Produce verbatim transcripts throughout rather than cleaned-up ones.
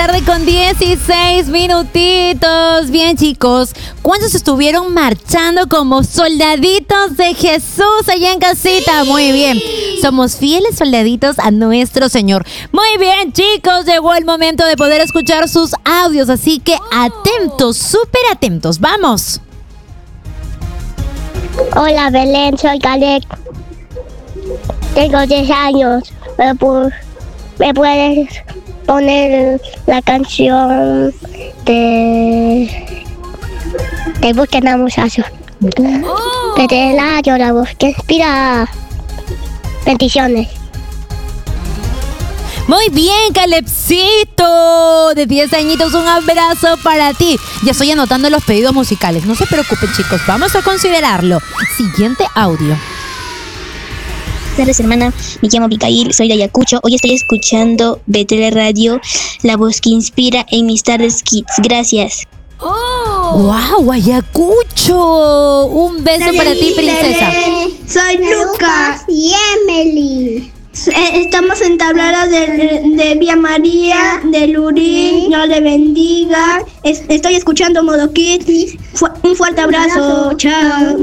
tarde con dieciséis minutitos. Bien, chicos, ¿cuántos estuvieron marchando como soldaditos de Jesús allá en casita? Muy bien, somos fieles soldaditos a nuestro Señor. Muy bien, chicos, llegó el momento de poder escuchar sus audios, así que atentos, súper atentos, vamos. Hola Belén, soy Caleb. Tengo diez años. ¿Me, pu- ¿Me puedes poner la canción de de Busquen a Muchacho? Oh. De la yo la voz que inspira. Bendiciones. Muy bien, Calebcito, de diez añitos, un abrazo para ti. Ya estoy anotando los pedidos musicales, no se preocupen, chicos, vamos a considerarlo. Siguiente audio. Buenas tardes, hermana, me llamo Abigail, soy de Ayacucho. Hoy estoy escuchando Betel Radio, la voz que inspira en mis tardes kids. Gracias. Oh. ¡Wow, Ayacucho! Un beso para ti, princesa. Soy Lucas y Emily. Estamos en Tablada de, de Vía María, de Lurín, Dios le bendiga. Es, estoy escuchando Modo Kids. Fu- un fuerte abrazo, chao.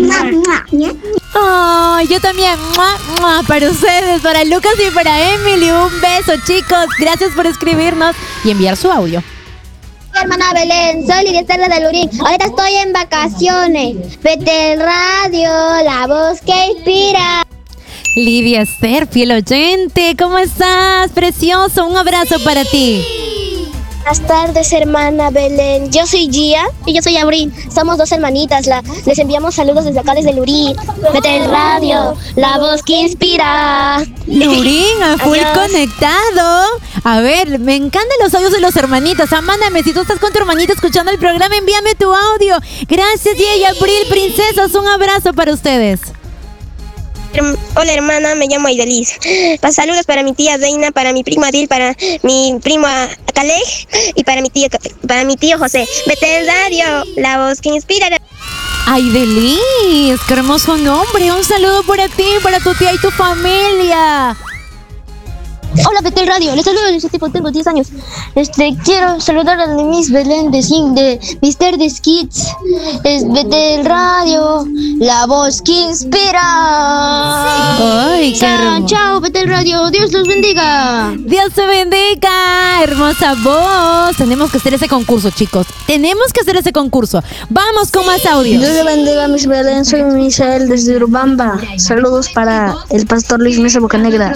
Oh, yo también, ¡mua, mua! Para ustedes, para Lucas y para Emily, un beso, chicos. Gracias por escribirnos y enviar su audio. Hermana Belén, soy Lidia Estela de Lurín. Ahorita estoy en vacaciones. Betel Radio, la voz que inspira. Lidia Esther, fiel oyente, ¿cómo estás? Precioso, un abrazo para ti. Buenas tardes, hermana Belén. Yo soy Gia y yo soy Abril. Somos dos hermanitas. La, les enviamos saludos desde acá, desde Lurín. Betel Radio, la voz que inspira. Lurín, a full Adiós. Conectado. A ver, me encantan los audios de los hermanitas. Mándame, si tú estás con tu hermanita escuchando el programa, envíame tu audio. Gracias, Gia y Abril, princesas, un abrazo para ustedes. Hola, hermana, me llamo Aidelis. Pa- Saludos para mi tía Deina, para mi prima Adil, para mi prima Calej y para mi tío para mi tío José. Betel Radio, la voz que inspira. Ay, Delis, qué hermoso nombre. Un saludo para ti, para tu tía y tu familia. Hola, Betel Radio, les saludo desde tipo, tengo diez años. Este, quiero saludar a Miss Belén de, Sing- de Mister de Kids. Es Betel Radio, la voz que inspira. Ay, qué Chao, hermoso. chao, Betel Radio, Dios los bendiga. Dios te bendiga, hermosa voz. Tenemos que hacer ese concurso, chicos. Tenemos que hacer ese concurso. Vamos con más audios. Dios le bendiga, Miss Belén. Soy Misael desde Urubamba. Saludos para el pastor Luis Mesa Bocanegra.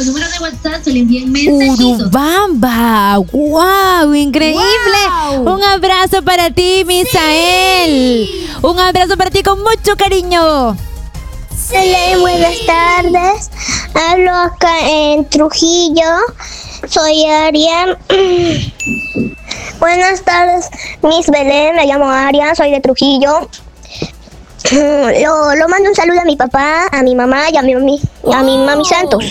Urubamba, wow, increíble. Wow. Un abrazo para ti, Misael. Un abrazo para ti con mucho cariño. Hola, buenas tardes. Hablo acá en Trujillo. Soy Arián. Buenas tardes, Miss Belén. Me llamo Arián, soy de Trujillo. Lo, lo mando un saludo a mi papá, a mi mamá y a mi mami, y a mi mami Santos.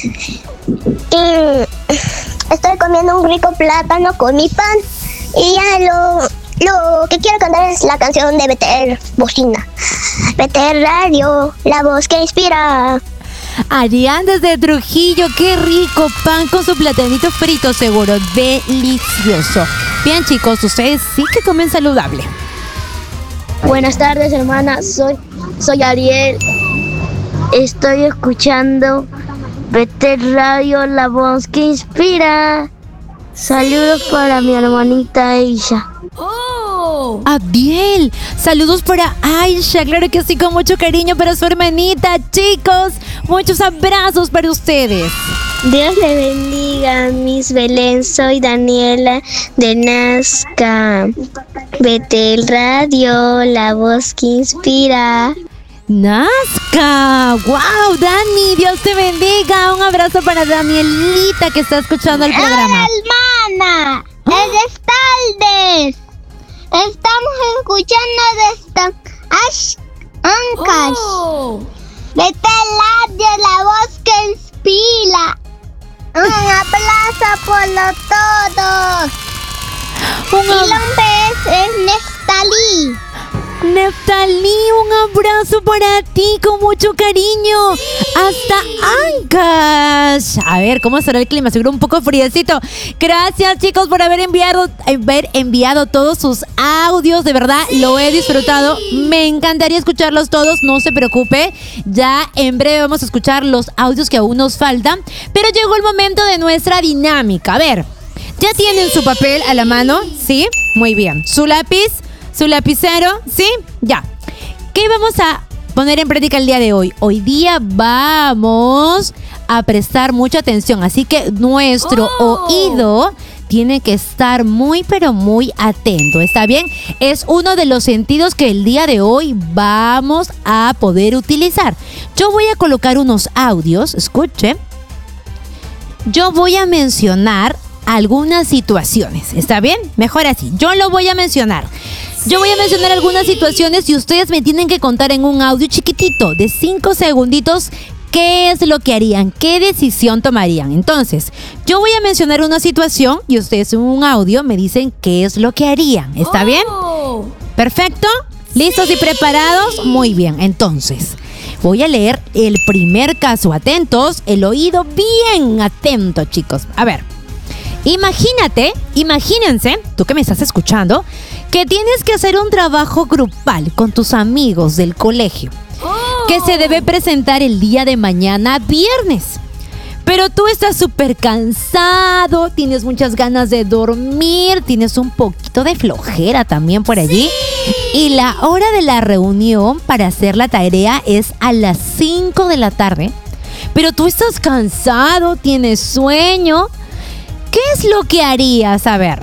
Y estoy comiendo un rico plátano con mi pan. Y ya lo, lo que quiero cantar es la canción de Betel Bocina. Betel Radio, la voz que inspira. Arián desde Trujillo, qué rico pan con su platanito frito, seguro, delicioso. Bien, chicos, ustedes sí que comen saludable. Buenas tardes, hermana, soy, soy Ariel. Estoy escuchando Betel Radio, la voz que inspira. Saludos para mi hermanita Aisha. Oh, Abiel, saludos para Aisha, claro que sí, con mucho cariño para su hermanita, chicos, muchos abrazos para ustedes. Dios le bendiga, Miss Belén. Soy Daniela de Nazca. Betel Radio, la voz que inspira. Nazca, wow, Dani, Dios te bendiga. Un abrazo para Danielita que está escuchando el programa. Hermana, es tardes. Estamos escuchando desde Ash Ancash. Oh. Betel Radio, la voz que inspira. Un aplauso por los todos. Un Mi ab- nombre es, es Nestalí. Neftalí, un abrazo para ti con mucho cariño. Hasta Ancash. A ver, ¿cómo será el clima? Seguro un poco friecito. Gracias, chicos, por haber enviado, haber enviado todos sus audios. De verdad, lo he disfrutado. Me encantaría escucharlos todos. No se preocupe. Ya en breve vamos a escuchar los audios que aún nos faltan. Pero llegó el momento de nuestra dinámica. A ver, ¿ya tienen su papel a la mano? ¿Sí? Muy bien. ¿Su lápiz? ¿Su lapicero? ¿Sí? Ya. ¿Qué vamos a poner en práctica el día de hoy? Hoy día vamos a prestar mucha atención. Así que nuestro oh. oído tiene que estar muy, pero muy atento. ¿Está bien? Es uno de los sentidos que el día de hoy vamos a poder utilizar. Yo voy a colocar unos audios. Escuche. Yo voy a mencionar algunas situaciones. ¿Está bien? Mejor así. Yo lo voy a mencionar. Yo voy a mencionar algunas situaciones y ustedes me tienen que contar en un audio chiquitito de cinco segunditos qué es lo que harían, qué decisión tomarían. Entonces, yo voy a mencionar una situación y ustedes en un audio me dicen qué es lo que harían. ¿Está bien? ¿Perfecto? ¿Listos sí. y preparados? Muy bien. Entonces, voy a leer el primer caso. Atentos, el oído bien atento, chicos. A ver. Imagínate, imagínense, tú que me estás escuchando, que tienes que hacer un trabajo grupal con tus amigos del colegio, oh. que se debe presentar el día de mañana viernes. Pero tú estás súper cansado, tienes muchas ganas de dormir, tienes un poquito de flojera también por allí. Sí. Y la hora de la reunión para hacer la tarea es a las cinco de la tarde. Pero tú estás cansado, tienes sueño. ¿Qué es lo que harías? A ver,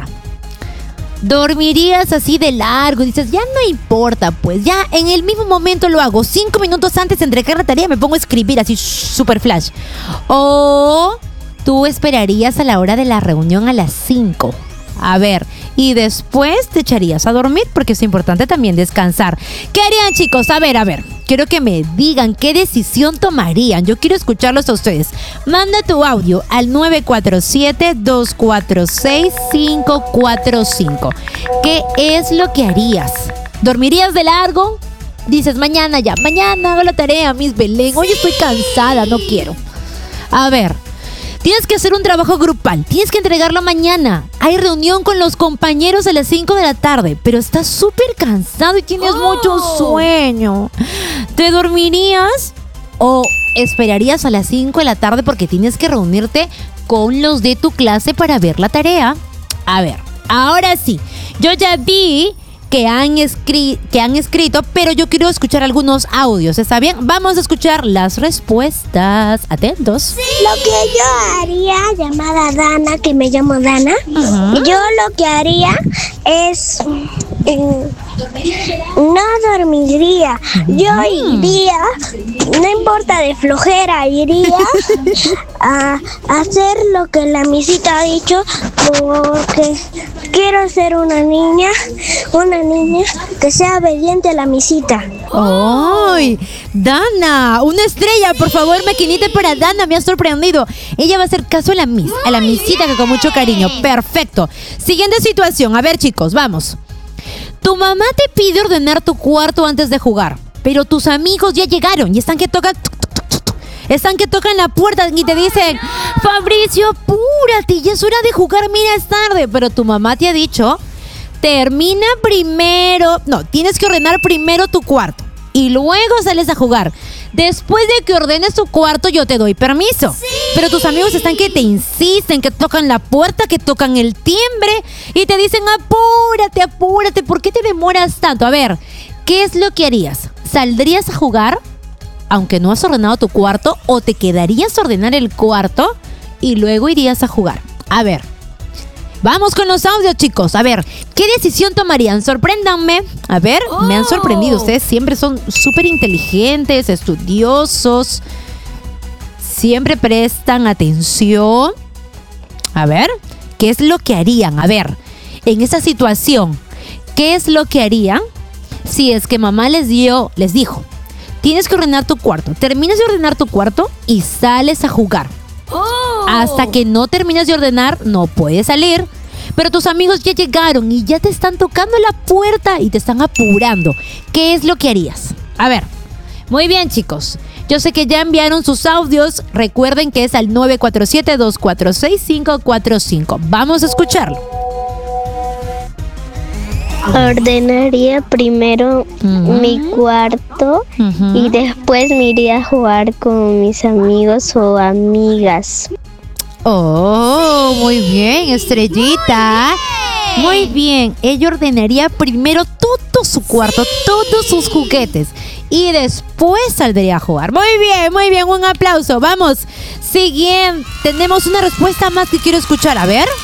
¿dormirías así de largo? Dices, ya no importa, pues ya en el mismo momento lo hago. Cinco minutos antes de entregar la tarea me pongo a escribir así, super flash. O tú esperarías a la hora de la reunión a las cinco. A ver, y después te echarías a dormir porque es importante también descansar. ¿Qué harían, chicos? A ver, a ver. Quiero que me digan qué decisión tomarían. Yo quiero escucharlos a ustedes. Manda tu audio al nueve cuatro siete, dos cuatro seis, cinco cuatro cinco. ¿Qué es lo que harías? ¿Dormirías de largo? Dices, mañana ya, mañana hago la tarea, Miss Belén. Hoy estoy cansada, no quiero. A ver. Tienes que hacer un trabajo grupal, tienes que entregarlo mañana. Hay reunión con los compañeros a las cinco de la tarde, pero estás súper cansado y tienes oh. mucho sueño. ¿Te dormirías o esperarías a las cinco de la tarde porque tienes que reunirte con los de tu clase para ver la tarea? A ver, ahora sí, yo ya vi que han, escri- que han escrito, pero yo quiero escuchar algunos audios, ¿está bien? Vamos a escuchar las respuestas. Atentos. Sí. Lo que yo haría, llamada Dana, que me llamo Dana, uh-huh. yo lo que haría es... Eh, no dormiría, yo iría, no importa de flojera, iría a hacer lo que la misita ha dicho, porque quiero ser una niña, una niña que sea obediente a la misita. ¡Ay! Dana, una estrella, por favor, maquinita para Dana, me ha sorprendido. Ella va a hacer caso a la mis, a la misita que con mucho cariño. Perfecto. Siguiente situación, a ver, chicos, vamos. Tu mamá te pide ordenar tu cuarto antes de jugar, pero tus amigos ya llegaron y están que tocan, están que tocan la puerta y te dicen, Fabricio, apúrate, ya es hora de jugar, mira, es tarde. Pero tu mamá te ha dicho, termina primero, no, tienes que ordenar primero tu cuarto y luego sales a jugar. Después de que ordenes tu cuarto, yo te doy permiso. Sí. Pero tus amigos están que te insisten, que tocan la puerta, que tocan el timbre y te dicen, apúrate, apúrate, ¿por qué te demoras tanto? A ver, ¿qué es lo que harías? ¿Saldrías a jugar, aunque no has ordenado tu cuarto, o te quedarías a ordenar el cuarto y luego irías a jugar? A ver. Vamos con los audios, chicos. A ver, ¿qué decisión tomarían? Sorpréndanme. A ver, oh. me han sorprendido. Ustedes siempre son súper inteligentes, estudiosos. Siempre prestan atención. A ver, ¿qué es lo que harían? A ver, en esa situación, ¿qué es lo que harían si es que mamá les dio, les dijo, tienes que ordenar tu cuarto, terminas de ordenar tu cuarto y sales a jugar? Oh. Hasta que no terminas de ordenar, no puedes salir. pero tus amigos ya llegaron y ya te están tocando la puerta y te están apurando. ¿Qué es lo que harías? A ver, muy bien, chicos. Yo sé que ya enviaron sus audios. Recuerden que es al nueve cuatro siete, dos cuatro seis, cinco cuatro cinco. Vamos a escucharlo. Ordenaría primero Ujú. mi cuarto Ujú. y después me iría a jugar con mis amigos o amigas. Oh, muy bien, Estrellita. Muy bien. Ella ordenaría primero todo su cuarto, todos sus juguetes. Y después saldría a jugar. Muy bien, muy bien. Un aplauso. Vamos. Siguiente. Tenemos una respuesta más que quiero escuchar. A ver.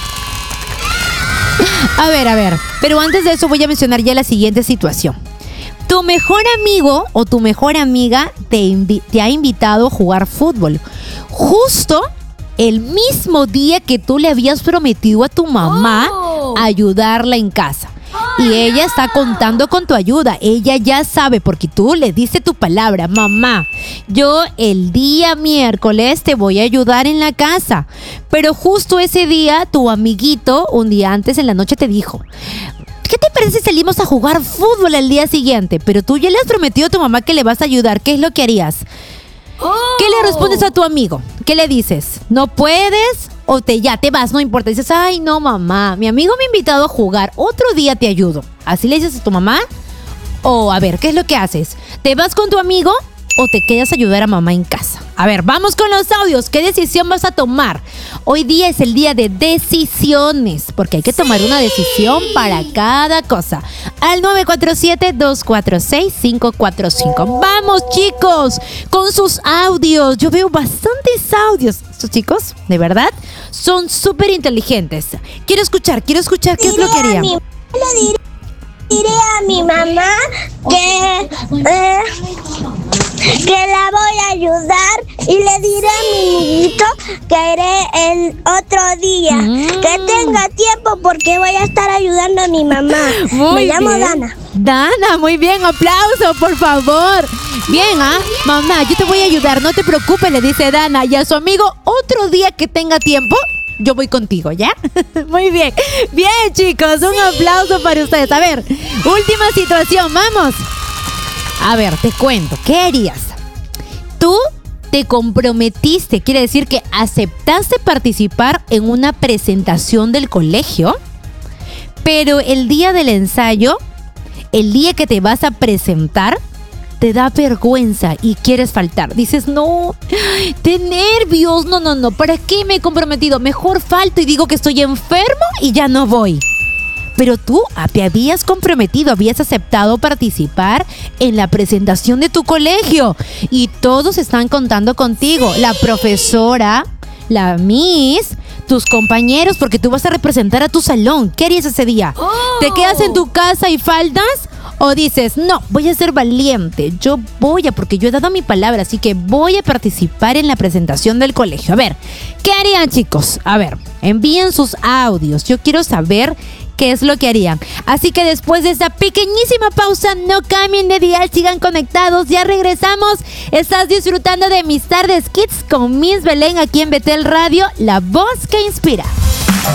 A ver, a ver. Pero antes de eso voy a mencionar ya la siguiente situación. Tu mejor amigo o tu mejor amiga te, invi- te ha invitado a jugar fútbol. Justo el mismo día que tú le habías prometido a tu mamá ayudarla en casa. Y ella está contando con tu ayuda. Ella ya sabe porque tú le diste tu palabra. Mamá, yo el día miércoles te voy a ayudar en la casa. Pero justo ese día tu amiguito, un día antes en la noche, te dijo: ¿qué te parece si salimos a jugar fútbol el día siguiente? Pero tú ya le has prometido a tu mamá que le vas a ayudar. ¿Qué es lo que harías? ¿Qué le respondes a tu amigo? ¿Qué le dices? ¿No puedes? O te ya te vas, no importa. Dices: ay, no, mamá, mi amigo me ha invitado a jugar. Otro día te ayudo. ¿Así le dices a tu mamá? O a ver, ¿qué es lo que haces? ¿Te vas con tu amigo o te quedas a ayudar a mamá en casa? A ver, vamos con los audios. ¿Qué decisión vas a tomar? Hoy día es el día de decisiones, porque hay que tomar una decisión para cada cosa. Al nueve cuatro siete, dos cuatro seis, cinco cuatro cinco. Vamos, chicos, con sus audios. Yo veo bastantes audios. Estos chicos, de verdad, son súper inteligentes. Quiero escuchar, quiero escuchar qué es lo que Diré a harían. mi- le diré, diré a mi mamá que, eh, que la voy a ayudar y le diré a mi amiguito que iré el otro día. Mm. Que tenga tiempo porque voy a estar ayudando a mi mamá. Muy Me llamo bien. Dana. Dana, muy bien, aplauso, por favor. Bien, ¿ah? Mamá, yo te voy a ayudar, no te preocupes, le dice Dana. Y a su amigo, otro día que tenga tiempo, yo voy contigo, ¿ya? Muy bien. Bien, chicos, un aplauso para ustedes. A ver, última situación, vamos. A ver, te cuento, ¿qué harías? Tú te comprometiste, quiere decir que aceptaste participar en una presentación del colegio, pero el día del ensayo, el día que te vas a presentar, te da vergüenza y quieres faltar. Dices: no, de nervios, no, no, no, ¿para qué me he comprometido? Mejor falto y digo que estoy enfermo y ya no voy. Pero tú te habías comprometido, habías aceptado participar en la presentación de tu colegio y todos están contando contigo. La profesora, la miss, tus compañeros, porque tú vas a representar a tu salón. ¿Qué harías ese día? ¿Te quedas en tu casa y faltas? ¿O dices: no, voy a ser valiente, yo voy a, porque yo he dado mi palabra, así que voy a participar en la presentación del colegio? A ver, ¿qué harían, chicos? A ver, envíen sus audios. Yo quiero saber qué es lo que harían. Así que después de esta pequeñísima pausa, no cambien de dial, sigan conectados. Ya regresamos. Estás disfrutando de Mis Tardes Kids con Miss Belén aquí en Betel Radio, la voz que inspira.